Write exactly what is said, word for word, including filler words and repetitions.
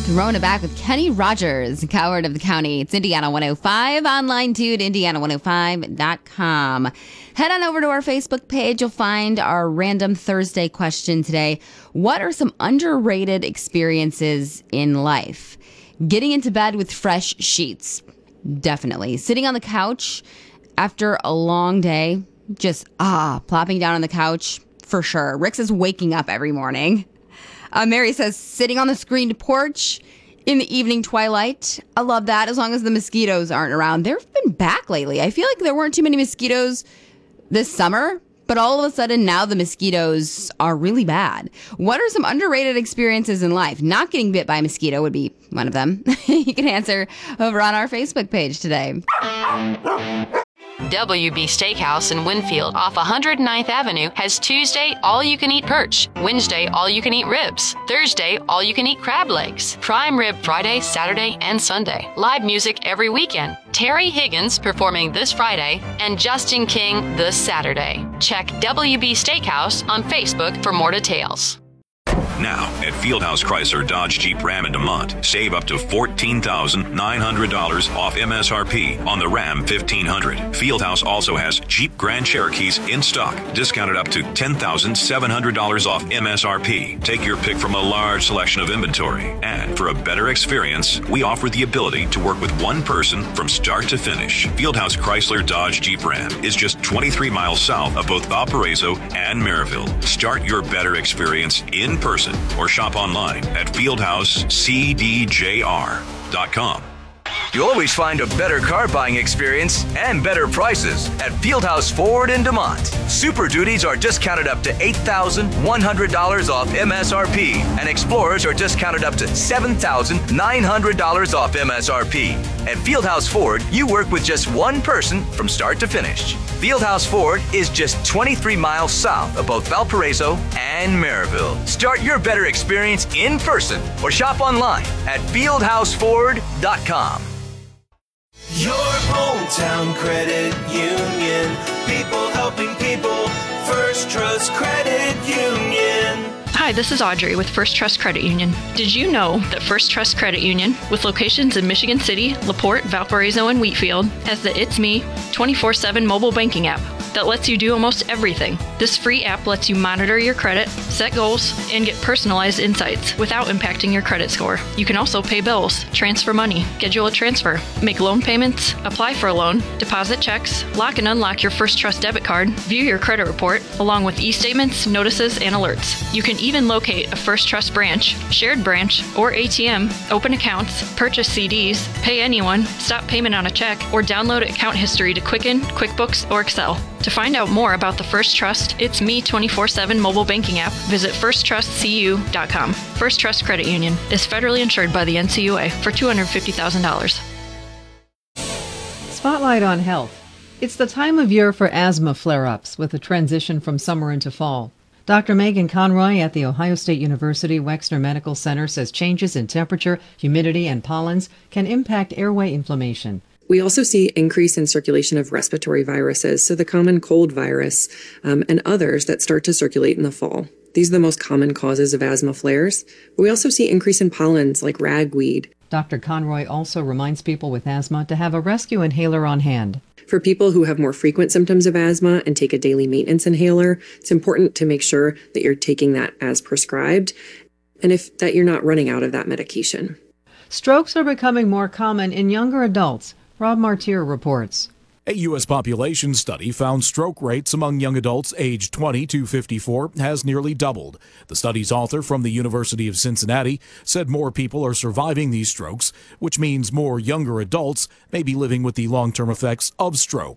Throwing it back with Kenny Rogers, Coward of the County. It's Indiana one oh five, online too at indiana one oh five dot com. Head on over to our Facebook page. You'll find our random Thursday question today. What are some underrated experiences in life? Getting into bed with fresh sheets. Definitely. Sitting on the couch after a long day. Just, ah, plopping down on the couch. For sure. Rick says waking up every morning. Uh, Mary says sitting on the screened porch in the evening twilight. I love that as long as the mosquitoes aren't around. They've been back lately. I feel like there weren't too many mosquitoes this summer, but all of a sudden now the mosquitoes are really bad. What are some underrated experiences in life? Not getting bit by a mosquito would be one of them. You can answer over on our Facebook page today. W B Steakhouse in Winfield off one hundred ninth Avenue has Tuesday all-you-can-eat perch, Wednesday all-you-can-eat ribs, Thursday all-you-can-eat crab legs, prime rib Friday, Saturday, and Sunday. Live music every weekend. Terry Higgins performing this Friday and Justin King this Saturday. Check W B Steakhouse on Facebook for more details. Now, at Fieldhouse Chrysler Dodge Jeep Ram in DeMont, save up to fourteen thousand nine hundred dollars off M S R P on the Ram fifteen hundred. Fieldhouse also has Jeep Grand Cherokees in stock, discounted up to ten thousand seven hundred dollars off M S R P. Take your pick from a large selection of inventory. And for a better experience, we offer the ability to work with one person from start to finish. Fieldhouse Chrysler Dodge Jeep Ram is just twenty-three miles south of both Valparaiso and Maryville. Start your better experience in person or shop online at fieldhouse c d j r dot com. You'll always find a better car buying experience and better prices at Fieldhouse Ford in DeMont. Super Duties are discounted up to eight thousand one hundred dollars off M S R P, and Explorers are discounted up to seven thousand nine hundred dollars off M S R P. At Fieldhouse Ford, you work with just one person from start to finish. Fieldhouse Ford is just twenty-three miles south of both Valparaiso and Maryville. Start your better experience in person or shop online at fieldhouse ford dot com. Your hometown credit union. People helping people. First Trust Credit Union. Hi, this is Audrey with First Trust Credit Union. Did you know that First Trust Credit Union, with locations in Michigan City, LaPorte, Valparaiso, and Wheatfield, has the It's Me twenty-four seven mobile banking app that lets you do almost everything. This free app lets you monitor your credit, set goals, and get personalized insights without impacting your credit score. You can also pay bills, transfer money, schedule a transfer, make loan payments, apply for a loan, deposit checks, lock and unlock your First Trust debit card, view your credit report, along with e-statements, notices, and alerts. You can even locate a First Trust branch, shared branch, or A T M, open accounts, purchase C Ds, pay anyone, stop payment on a check, or download account history to Quicken, QuickBooks, or Excel. To find out more about the First Trust It's Me twenty-four seven mobile banking app, visit first trust c u dot com. First Trust Credit Union is federally insured by the N C U A for two hundred fifty thousand dollars. Spotlight on health. It's the time of year for asthma flare-ups with the transition from summer into fall. Doctor Megan Conroy at The Ohio State University Wexner Medical Center says changes in temperature, humidity, and pollens can impact airway inflammation. We also see increase in circulation of respiratory viruses, so the common cold virus um, and others that start to circulate in the fall. These are the most common causes of asthma flares. But we also see increase in pollens like ragweed. Doctor Conroy also reminds people with asthma to have a rescue inhaler on hand. For people who have more frequent symptoms of asthma and take a daily maintenance inhaler, it's important to make sure that you're taking that as prescribed and if that you're not running out of that medication. Strokes are becoming more common in younger adults. Rob Martier reports. A U S population study found stroke rates among young adults aged twenty to fifty-four has nearly doubled. The study's author from the University of Cincinnati said more people are surviving these strokes, which means more younger adults may be living with the long-term effects of stroke.